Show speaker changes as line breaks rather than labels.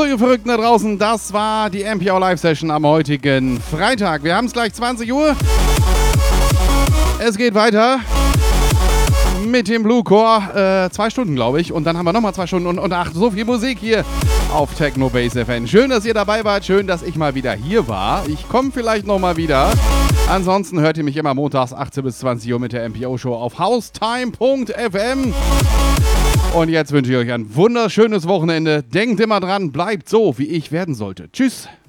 Ihr Verrückten da draußen, das war die MPO Live Session am heutigen Freitag. Wir haben es gleich 20 Uhr. Es geht weiter mit dem Blue Core. 2 Stunden, glaube ich. Und dann haben wir nochmal 2 Stunden und ach, so viel Musik hier auf Techno Base FM. Schön, dass ihr dabei wart. Schön, dass ich mal wieder hier war. Ich komme vielleicht nochmal wieder. Ansonsten hört ihr mich immer montags 18 bis 20 Uhr mit der MPO Show auf haustime.fm. Und jetzt wünsche ich euch ein wunderschönes Wochenende. Denkt immer dran, bleibt so, wie ich werden sollte. Tschüss.